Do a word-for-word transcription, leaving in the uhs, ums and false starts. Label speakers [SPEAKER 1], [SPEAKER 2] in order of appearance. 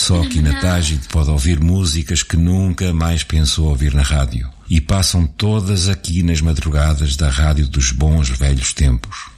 [SPEAKER 1] Só aqui na Tágide pode ouvir músicas que nunca mais pensou ouvir na rádio. E passam todas aqui nas madrugadas da rádio dos bons velhos tempos.